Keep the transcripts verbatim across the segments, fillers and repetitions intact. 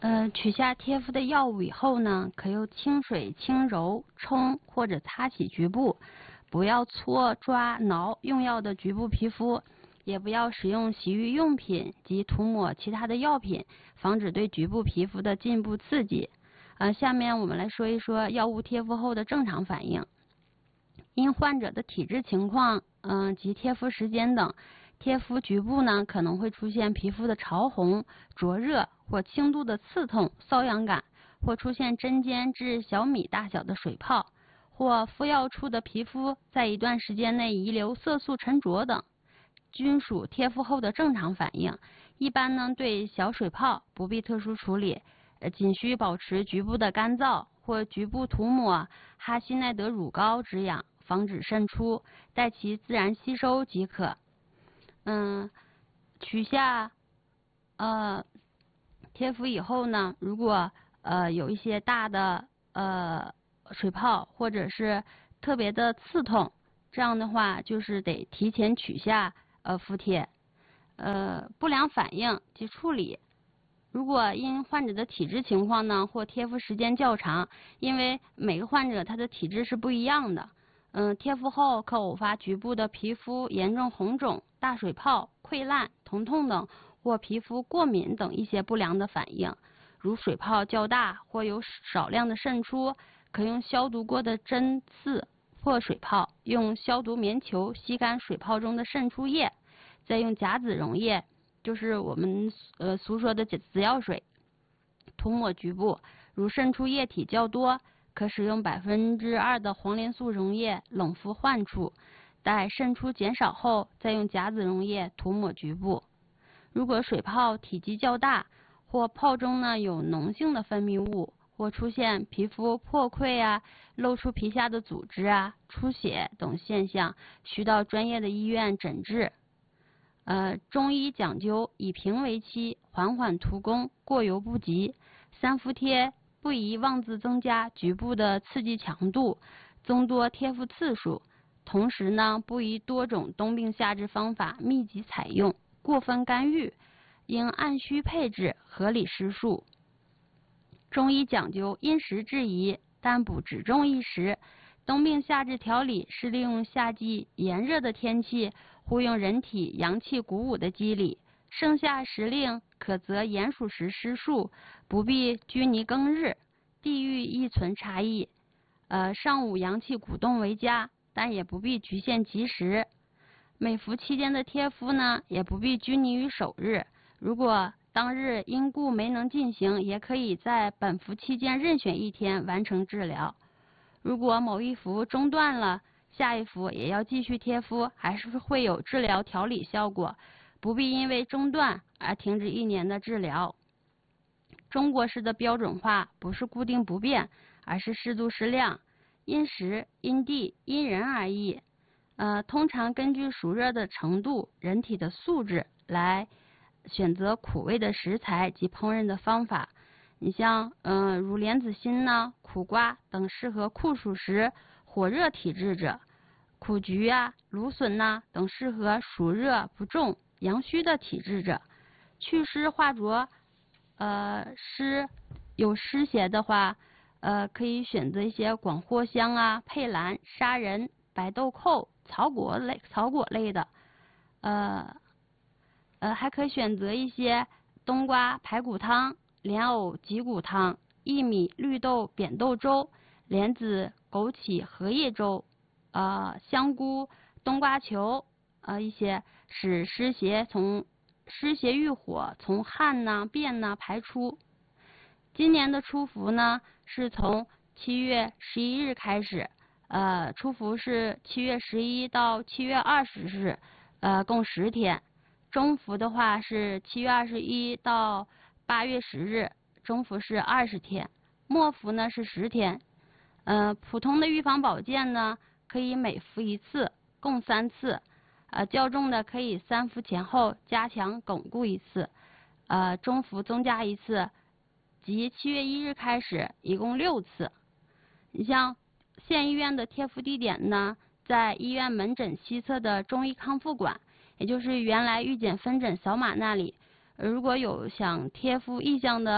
呃，取下贴敷的药物以后呢，可用清水轻揉、冲或者擦洗局部，不要搓、抓、挠用药的局部皮肤，也不要使用洗浴用品及涂抹其他的药品，防止对局部皮肤的进一步刺激。呃，下面我们来说一说药物贴敷后的正常反应。因患者的体质情况，嗯、呃、及贴敷时间等，贴敷局部呢可能会出现皮肤的潮红、灼热或轻度的刺痛、瘙痒感，或出现针尖至小米大小的水泡，或敷药处的皮肤在一段时间内遗留色素沉着等，均属贴敷后的正常反应。一般呢对小水泡不必特殊处理，呃仅需保持局部的干燥，或局部涂抹哈希奈德乳膏止痒，防止渗出，待其自然吸收即可。嗯，取下呃贴敷以后呢，如果呃有一些大的呃水泡或者是特别的刺痛，这样的话就是得提前取下呃敷贴。呃不良反应及处理。如果因患者的体质情况呢，或贴敷时间较长，因为每个患者他的体质是不一样的。嗯，贴敷后可偶发局部的皮肤严重红肿、大水泡、溃烂、疼痛等，或皮肤过敏等一些不良的反应。如水泡较大或有少量的渗出，可用消毒过的针刺破水泡，用消毒棉球吸干水泡中的渗出液，再用甲子溶液，就是我们呃俗说的紫药水，涂抹局部。如渗出液体较多，可使用百分之二的黄连素溶液冷敷患处，待渗出减少后，再用甲子溶液涂抹局部。如果水泡体积较大，或泡中呢有脓性的分泌物，或出现皮肤破溃啊、露出皮下的组织啊、出血等现象，需到专业的医院诊治。呃，中医讲究以平为期，缓缓图功，过犹不及。三伏贴不宜妄自增加局部的刺激强度，增多贴敷次数。同时呢，不宜多种冬病夏治方法密集采用，过分干预，应按需配置，合理施术。中医讲究因时制宜，但补只中一时。冬病夏治调理是利用夏季炎热的天气，呼应人体阳气鼓舞的机理。盛夏时令可择炎暑时施术，不必拘泥更日。地域亦存差异，呃，上午阳气鼓动为佳，但也不必局限吉时。每服期间的贴敷呢，也不必拘泥于首日。如果当日因故没能进行，也可以在本服期间任选一天完成治疗。如果某一服中断了，下一服也要继续贴敷，还是会有治疗调理效果，不必因为中断而停止一年的治疗。中国式的标准化不是固定不变，而是适度适量，因时因地因人而异。呃，通常根据暑热的程度、人体的素质来选择苦味的食材及烹饪的方法。你像嗯、呃，如莲子心呢、苦瓜等适合酷暑时火热体质者，苦菊啊、芦笋呐、等适合暑热不重、阳虚的体质者。祛湿化浊，呃湿有湿邪的话，呃可以选择一些广藿香啊、佩兰、砂仁、白豆蔻、草果类草果类的，呃呃还可以选择一些冬瓜排骨汤、莲藕脊骨汤、薏米绿豆扁豆粥、莲子枸杞荷叶粥，呃香菇冬瓜球，呃一些使湿邪从湿邪郁火，从汗呐、便呐排出。今年的初伏呢，是从七月十一日开始，呃，初伏是七月十一到七月二十日，呃，共十天。中伏的话是七月二十一到八月十日，中伏是二十天。末伏呢是十天。呃，普通的预防保健呢，可以每服一次，共三次。呃，较重的可以三伏前后加强巩固一次，呃，中伏增加一次，即七月一日开始，一共六次。你像县医院的贴敷地点呢，在医院门诊西侧的中医康复馆，也就是原来预检分诊扫码那里。如果有想贴敷意向的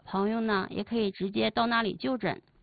朋友呢，也可以直接到那里就诊。